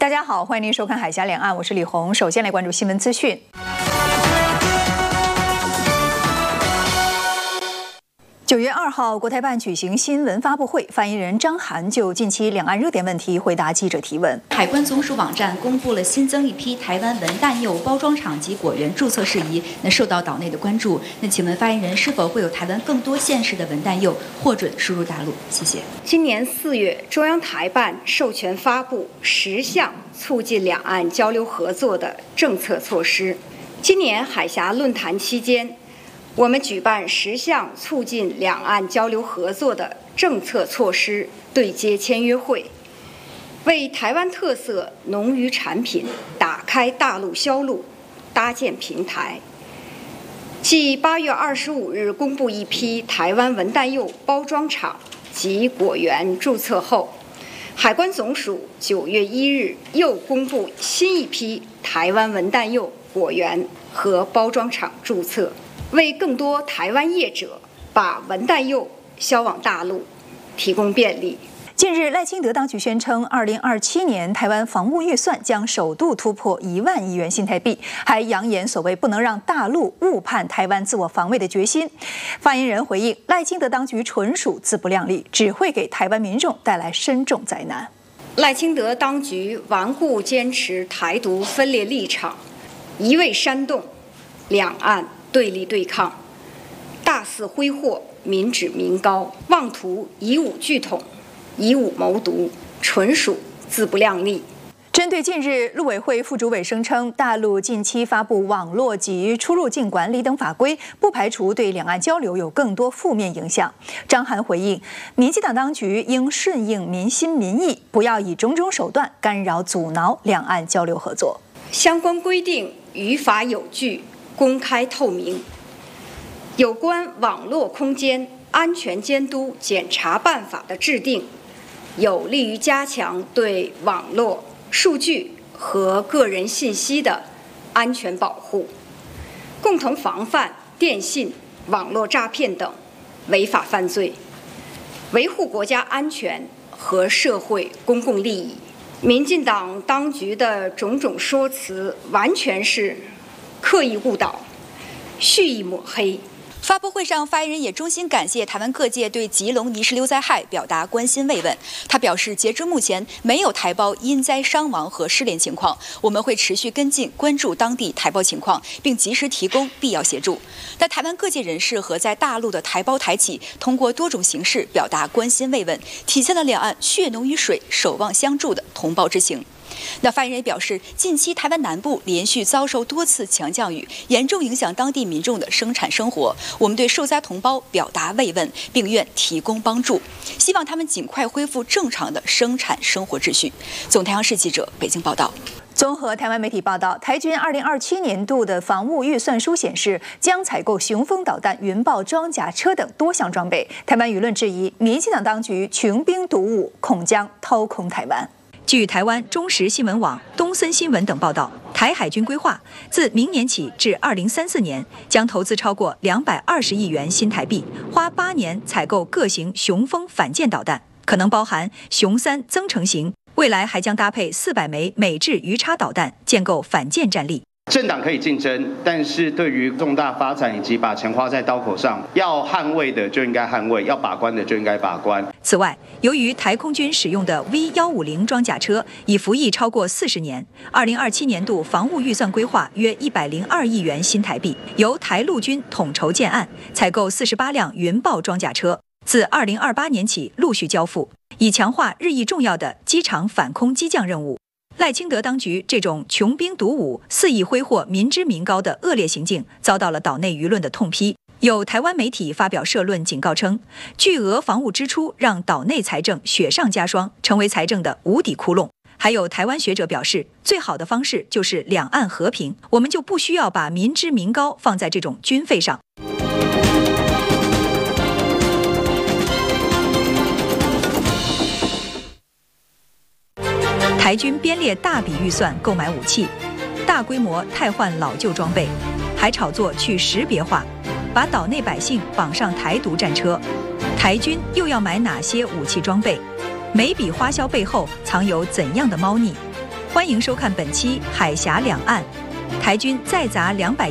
大家好，欢迎您收看《海峡两岸》，我是李红。首先来关注新闻资讯。9月2号，国台办举行新闻发布会，发言人张涵就近期两岸热点问题回答记者提问。 海关总署网站公布了新增一批台湾文旦柚包装厂及果园注册事宜，受到岛内的关注。请问发言人是否会有台湾更多县市的文旦柚获准输入大陆？谢谢。 今年4月，中央台办授权发布10项促进两岸交流合作的政策措施。今年海峡论坛期间，我们举办10项促进两岸交流合作的政策措施对接签约会，为台湾特色农渔产品打开大陆销路搭建平台。继8月25日公布一批台湾文旦柚包装厂及果园注册后，海关总署9月1日又公布新一批台湾文旦柚果园和包装厂注册，为更多台湾业者把文旦柚销往大陆提供便利。 近日，赖清德当局宣称，2027年台湾防务预算将首度突破1万亿元新台币，还扬言所谓不能让大陆误判台湾自我防卫的决心。发言人回应，赖清德当局纯属自不量力，只会给台湾民众带来深重灾难。 赖清德当局顽固坚持台独分裂立场，一味煽动两岸对立对抗，大肆挥霍民脂民膏，妄图以武拒统，以武谋独，纯属自不量力。 针对近日陆委会副主委声称，大陆近期发布网络及出入境管理等法规，不排除对两岸交流有更多负面影响。张涵回应，民进党当局应顺应民心民意，不要以种种手段干扰阻挠两岸交流合作。 相关规定于法有据，公开透明。有关网络空间安全监督检查办法的制定，有利于加强对网络数据和个人信息的安全保护，共同防范电信、网络诈骗等违法犯罪，维护国家安全和社会公共利益。民进党当局的种种说辞完全是刻意误导、蓄意抹黑。 发布会上，发言人也衷心感谢台湾各界对基隆泥石流灾害表达关心慰问。他表示，截至目前没有台胞因灾伤亡和失联情况，我们会持续跟进关注当地台胞情况，并及时提供必要协助。但台湾各界人士和在大陆的台胞台企通过多种形式表达关心慰问，体现了两岸血浓于水、守望相助的同胞之情。发言人表示，近期台湾南部连续遭受多次强降雨，严重影响当地民众的生产生活。我们对受灾同胞表达慰问，并愿提供帮助，希望他们尽快恢复正常的生产生活秩序。总台央视记者北京报道。 综合台湾媒体报道，台军2027年度的防务预算书显示，将采购雄风导弹、云豹装甲车等多项装备。台湾舆论质疑，民进党当局穷兵黩武，恐将掏空台湾。据台湾中时新闻网、东森新闻等报道，台海军规划自明年起至2034年，将投资超过220亿元新台币，花8年采购各型雄风反舰导弹，可能包含雄3增程型，未来还将搭配400枚美制鱼叉导弹，建构反舰战力。 政党可以竞争，但是对于重大发展以及把钱花在刀口上，要捍卫的就应该捍卫，要把关的就应该把关。 此外，由于台空军使用的 V150装甲车已服役超过40年，2027年度防务预算规划约102亿元新台币，由台陆军统筹建案，采购48辆云豹装甲车，自2028年起陆续交付，以强化日益重要的机场反空机降任务。赖清德当局这种穷兵黩武、肆意挥霍民脂民膏的恶劣行径，遭到了岛内舆论的痛批。有台湾媒体发表社论警告称，巨额防务支出让岛内财政雪上加霜，成为财政的无底窟窿。还有台湾学者表示，最好的方式就是两岸和平，我们就不需要把民脂民膏放在这种军费上。台军编列大笔预算购买武器，大规模汰换老旧装备，还炒作去识别化，把岛内百姓绑上台独战车。台军又要买哪些武器装备？每笔花销背后藏有怎样的猫腻？ 欢迎收看本期《海峡两岸》。台军再砸200